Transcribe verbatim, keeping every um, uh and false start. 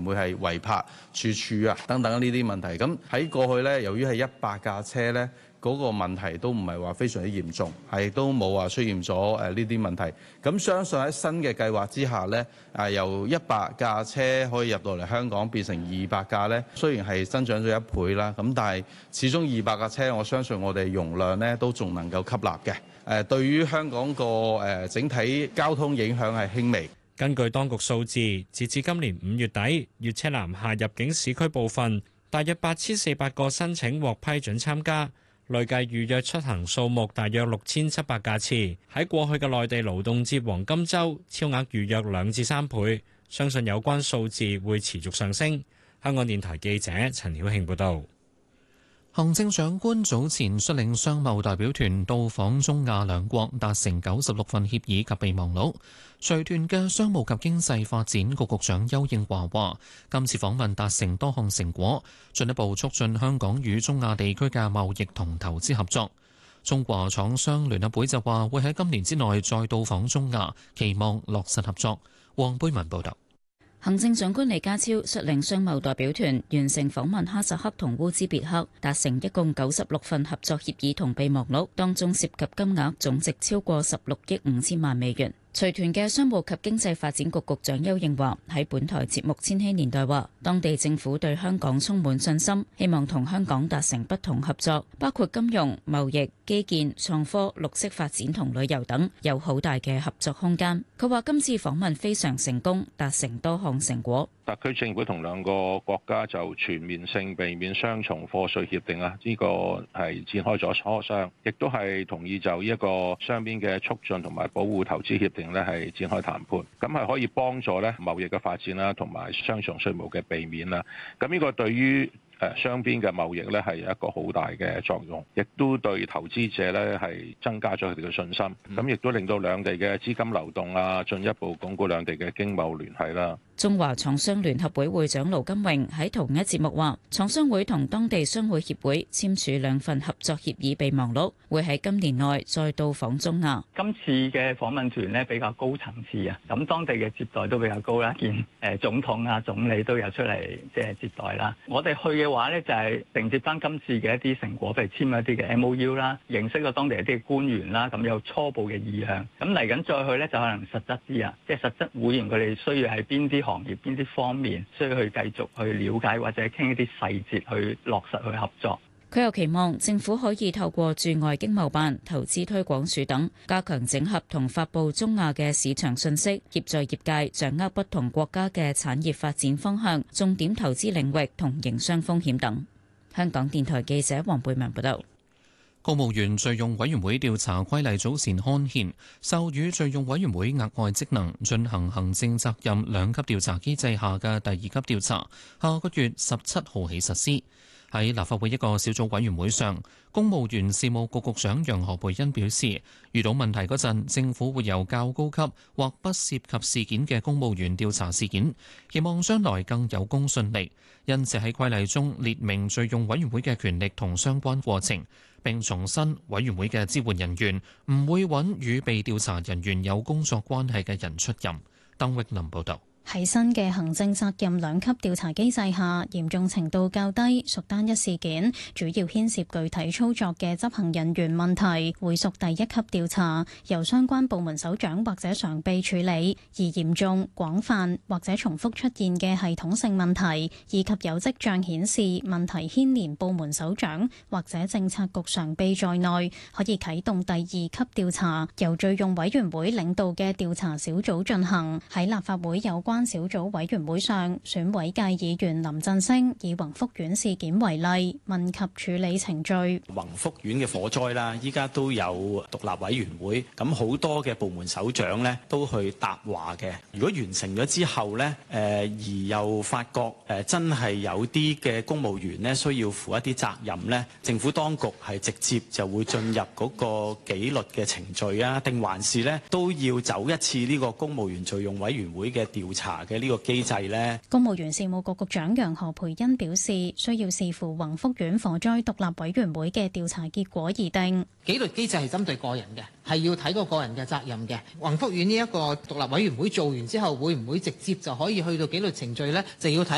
會係違泊、處處啊等等呢啲問題。咁喺過去呢，由於係一百架車呢，嗰個問題都唔係話非常之嚴重，係都冇話出現咗誒呢啲問題。咁相信喺新嘅計劃之下呢，誒由一百架車可以入到嚟香港變成二百架呢，雖然係增長咗一倍啦，咁但係始終二百架車，我相信我哋容量呢都仲能夠吸納嘅。誒對於香港個誒整體交通影響係輕微。 根據當局數字，截至今年五月底，粵車南下入境市區部分，大約八千四百個申請獲批准參加。累計預約出行數目大約六千七百架次，喺過去嘅內地勞動節黃金週超額預約兩至三倍，相信有關數字會持續上升。香港電台記者陳曉慶報導。 行政長官早前率領商貿代表團到訪中亞兩國，達成九十六份協議及備忘錄。隨團嘅商務及經濟發展局局長邱應華話：今次訪問達成多項成果，進一步促進香港與中亞地區嘅貿易同投資合作。中華廠商聯合會就話會喺今年之內再到訪中亞，期望落實合作。黃貝文報道。 行政長官李家超率領商貿代表團完成訪問哈薩克同烏茲別克，達成一共九十六份合作協議同備忘錄，當中涉及金額總值超過十六億五千萬美元。隨團嘅商務及經濟發展局局長邱應華喺本台節目《千禧年代》話，當地政府對香港充滿信心，希望同香港達成不同合作，包括金融、貿易、基建、創科、綠色發展同旅遊等，有好大嘅合作空間。佢話今次訪問非常成功，達成多項成果。 特區政府同兩個國家就全面性避免雙重課稅協定啊，呢個係展開咗磋商，亦都係同意就呢一個雙邊嘅促進同埋保護投資協定咧係展開談判，咁係可以幫助咧貿易嘅發展啦，同埋雙重稅務嘅避免啦。咁呢個對於誒雙邊嘅貿易咧係有一個好大嘅作用，亦都對投資者咧係增加咗佢哋嘅信心，咁亦都令到兩地嘅資金流動啊，進一步鞏固兩地嘅經貿聯繫啦。 中華廠商聯合會會長盧金榮喺同一節目話，廠商會同當地商會協會簽署兩份合作協議備忘錄，會喺今年內再到訪中亞。 今次嘅訪問團呢比較高層次啊，咁當地嘅接待都比較高啦，見誒總統啊、總理都有出嚟即係接待啦。我哋去嘅話呢，就係承接翻今次嘅一啲成果，譬如簽一啲嘅 M O U 啦，認識咗當地一啲嘅官員啦，咁有初步嘅意向。咁嚟緊再去呢，就可能實質啲啊，即係實質會員佢哋需要喺邊啲行業邊啲方面需要去繼續去了解或者傾一啲細節去落實去合作。 佢又期望政府可以透過駐外經貿辦、投資推廣署等，加強整合同發布中亞嘅市場信息，協助業界掌握不同國家嘅產業發展方向、重點投資領域同營商風險等。香港電台記者黃貝文報道。 公務員敘用委員會調查規例早前刊憲，授予敘用委員會額外職能，進行行政責任兩級調查機制下嘅第二級調查，下個月十七號起實施。喺立法會一個小組委員會上，公務員事務局局長楊何蓓茵表示，遇到問題嗰陣，政府會由較高級或不涉及事件嘅公務員調查事件，期望將來更有公信力。因此喺規例中列明敘用委員會嘅權力同相關過程，並重申委員會嘅支援人員唔會揾與被調查人員有工作關係嘅人出任。鄧域林報導。 喺新嘅行政責任兩級調查機制下，嚴重程度較低，屬單一事件，主要牽涉具體操作嘅執行人員問題，會屬第一級調查，由相關部門首長或者常秘處理；而嚴重、廣泛或者重複出現嘅系統性問題，以及有跡象顯示問題牽連部門首長或者政策局常秘在內，可以啟動第二級調查，由敘用委員會領導嘅調查小組進行。喺立法會有關小組委員會上，選委界議員林振昇以宏福苑事件為例，問及處理程序。 宏福苑嘅火災啦，依家都有獨立委員會，咁好多嘅部門首長呢都去答話嘅。如果完成咗之後呢，誒而又發覺誒真係有啲嘅公務員呢需要負一啲責任呢，政府當局係直接就會進入嗰個紀律嘅程序啊，定還是呢都要走一次呢個公務員敘用委員會嘅調查嘅呢個機制呢？ 公務員事務局局長楊何蓓茵表示，需要視乎宏福苑火災獨立委員會嘅調查結果而定。 紀律機制係針對個人嘅，係要睇個個人嘅責任嘅。宏福苑呢一個獨立委員會做完之後，會唔會直接就可以去到紀律程序呢？就要睇